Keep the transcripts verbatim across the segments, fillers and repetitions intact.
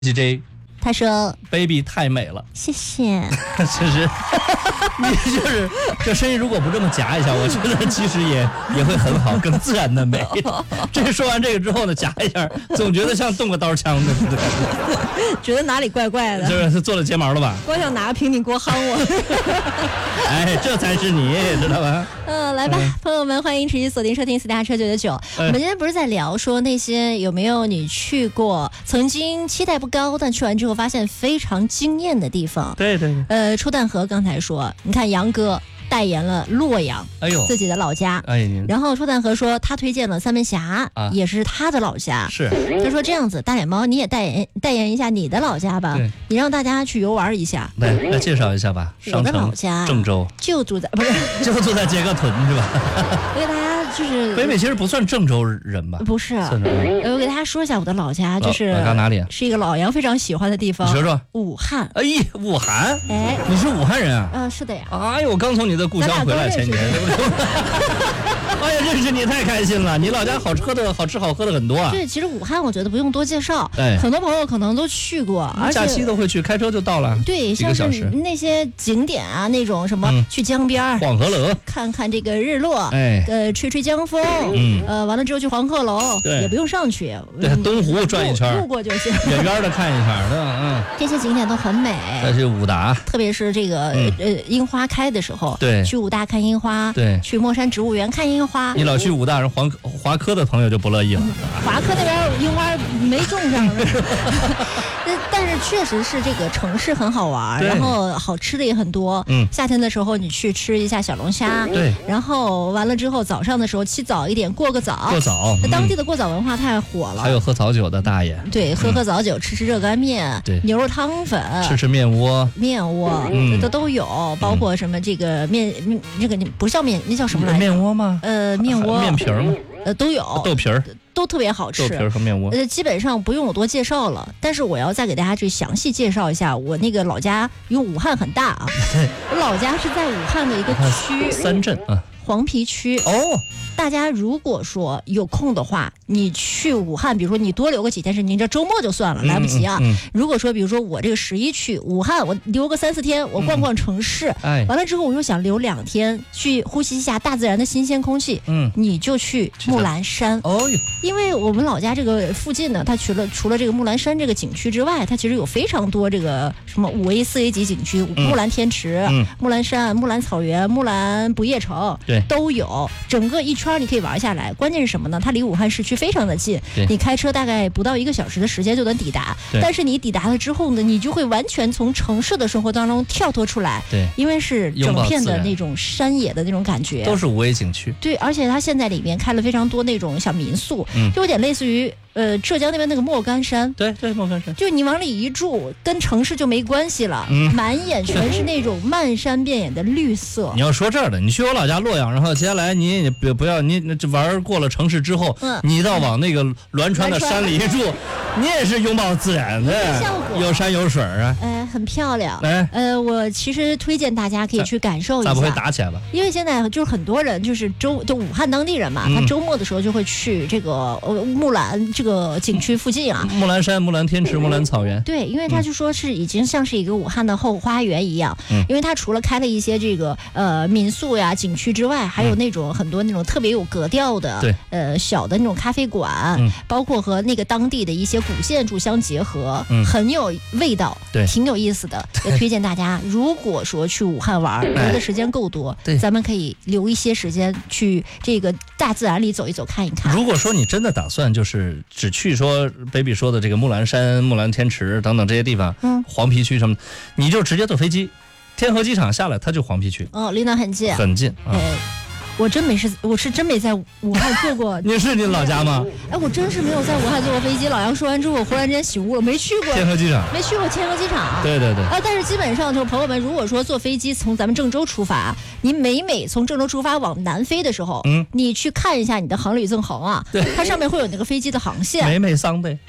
J J， 他说 ：“baby 太美了。” 谢谢。 其实，你就是这声音如果不这么夹一下，我觉得其实也也会很好，更自然的美。这说完这个之后呢，夹一下，总觉得像动个刀枪的， 觉得哪里怪怪的。 就是做了睫毛了吧？ 光想拿个平底锅夯我。 哎，这才是你，知道吧？ 嗯，来吧，嗯、朋友们，欢迎持续锁定收听私家车九九九。我们今天不是在聊说那些有没有你去过，曾经期待不高，但去完之后发现非常惊艳的地方？ 对对对。 呃，抽蛋盒刚才说，你看杨哥代言了洛阳， 哎呦， 自己的老家。 哎， 然后抽蛋盒说他推荐了三门峡，啊、也是他的老家。 是。 他说这样子，大脸猫你也代言代言一下你的老家吧，你让大家去游玩一下。 来来介绍一下吧。 我的老家郑州， 就住在不是就住在秸窠屯是吧？ 我给大家就是北美其实不算郑州人吧？ 不是，我给大家说一下我的老家，就是老家哪里？ 是一个老杨非常喜欢的地方。 你说说。 武汉。 哎，武汉。 哎， 你是武汉人啊？ 嗯、呃，是的呀。 哎呦，我刚从你的故乡回来，前几天。哎呀，认识你太开心了！你老家好吃的好吃好喝的很多啊。 对，其实武汉我觉得不用多介绍， 哎， 很多朋友可能都去过，而且假期都会去，开车就到了。 对，像是那些景点啊，那种什么、嗯、去江边、 黄河楼看看这个日落， 哎， 呃，吹吹江风， 嗯， 呃，完了之后去黄鹤楼， 对， 也不用上去， 对，东湖转一圈， 路过就行， 远远的看一下，对吧？嗯， 这些景点都很美。 再去武达， 特别是这个、嗯、呃樱花开的时候， 对， 去武大看樱花， 对， 去莫山植物园看樱花。 你老去武大，人华华科的朋友就不乐意了。 嗯、华科那边樱花没种上呢。但是确实是这个城市很好玩，然后好吃的也很多。 嗯， 夏天的时候你去吃一下小龙虾， 对， 然后完了之后早上的时候起早一点，过个早。 过早， 嗯、当地的过早文化太火了。 还有喝早酒的大爷， 对，喝喝早酒，嗯、吃吃热干面， 对， 牛肉汤粉， 吃吃面窝， 面窝，嗯，都都有，包括什么这个面，嗯、这个不叫面，那叫什么来着？ 面窝吗？ 呃，面窝， 面皮吗？ 呃，都有， 豆皮儿。 都特别好吃， 豆皮和面窝， 呃，基本上不用我多介绍了。但是我要再给大家去详细介绍一下我那个老家，因为武汉很大啊，我老家是在武汉的一个区， 三镇啊， 黄陂区哦。 大家如果说有空的话，你去武汉，比如说你多留个几天是，你这周末就算了，来不及啊。 嗯嗯嗯、 如果说比如说我这个十一去武汉，我留个三四天，我逛逛城市， 嗯哎、 完了之后我又想留两天去呼吸一下大自然的新鲜空气， 嗯， 你就去木兰山哦。 因为我们老家这个附近呢，它除了除了这个木兰山这个景区之外，它其实有非常多这个什么五 A、四 A 级景区， 嗯、 木兰天池、 嗯、 木兰山、木兰草原、木兰不夜城， 对， 都有，整个一圈你可以玩下来。关键是什么呢？它离武汉市区非常的近，你开车大概不到一个小时的时间就能抵达。但是你抵达了之后呢，你就会完全从城市的生活当中跳脱出来。 对， 因为是整片的那种山野的那种感觉， 都是五 A 景区。 对，而且它现在里面开了非常多那种小民宿， 嗯、 就有点类似于呃浙江那边那个莫干山。 对对，莫干山， 就你往里一住，跟城市就没关系了， 嗯、 满眼全是那种漫山遍野的绿色。 你要说这儿的，你去我老家洛阳，然后接下来你不不要你这玩过了城市之后， 嗯、 你到往那个栾川的山里一住，你也是拥抱自然的，有山有水啊， 哎，很漂亮。 哎， 呃，我其实推荐大家可以去感受一下。 咋不会打起来吧？ 因为现在就是很多人就是周就武汉当地人嘛， 嗯、 他周末的时候就会去这个呃木兰这个景区附近啊， 木兰山、木兰天池、木兰草原。 对，因为他就说是已经像是一个武汉的后花园一样， 嗯、 因为他除了开了一些这个呃民宿呀、景区之外，还有那种很多那种特别有格调的， 对、 嗯，呃小的那种咖啡馆， 嗯、 包括和那个当地的一些古建筑相结合， 嗯、 很有味道， 对， 挺有意思的。也推荐大家，如果说去武汉玩，留的时间够多， 对， 咱们可以留一些时间去这个大自然里走一走、看一看。 如果说你真的打算就是只去说 baby 说的这个木兰山、木兰天池等等这些地方， 嗯， 黄陂区什么，你就直接坐飞机，天河机场下来，它就黄陂区。 哦，离那很近， 很近啊。 哎，我真没是，我是真没在武汉坐过。 你是你老家吗？ 哎，我真是没有在武汉坐过飞机。老杨说完之后，我忽然间醒悟了，没去过天河机场， 没去过天河机场。 对对对。 啊，但是基本上就是朋友们，如果说坐飞机从咱们郑州出发，你每每从郑州出发往南飞的时候， 嗯， 你去看一下你的航旅纵横啊， 对， 它上面会有那个飞机的航线。 美美桑呗。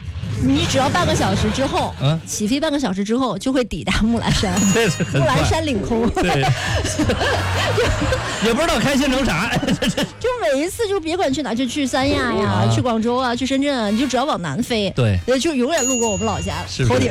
你只要半个小时之后， 嗯， 起飞半个小时之后就会抵达木兰山， 木兰山领空， 对，也不知道开心成啥， 就每一次就别管去哪，就去三亚呀、啊、去广州啊、去深圳啊，你就只要往南飞， 对， 就永远路过我们老家头顶。